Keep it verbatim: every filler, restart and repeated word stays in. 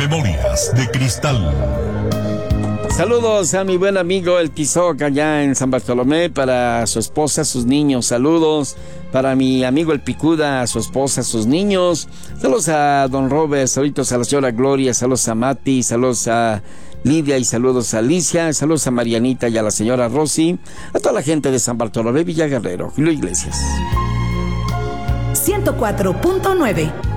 Memorias de Cristal. Saludos a mi buen amigo el Tizoc allá en San Bartolomé, para su esposa, sus niños. Saludos para mi amigo el Picuda, su esposa, sus niños. Saludos a don Robert, saludos a la señora Gloria, saludos a Mati, saludos a Lidia y saludos a Alicia, saludos a Marianita y a la señora Rosy, a toda la gente de San Bartolomé, Villa Guerrero, Julio Iglesias. ciento cuatro punto nueve